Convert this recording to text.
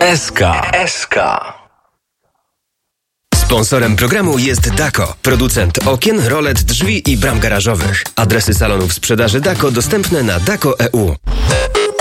SK. Sponsorem programu jest Dako, producent okien, rolet, drzwi i bram garażowych. Adresy salonów sprzedaży Dako dostępne na dako.eu.